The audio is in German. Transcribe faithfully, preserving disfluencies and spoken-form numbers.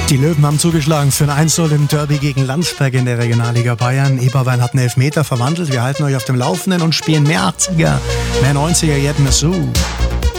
Die Löwen haben zugeschlagen für ein eins null im Derby gegen Landsberg in der Regionalliga Bayern. Eberwein hat einen Elfmeter verwandelt. Wir halten euch auf dem Laufenden und spielen mehr achtziger, mehr neunziger, jetzt mehr so.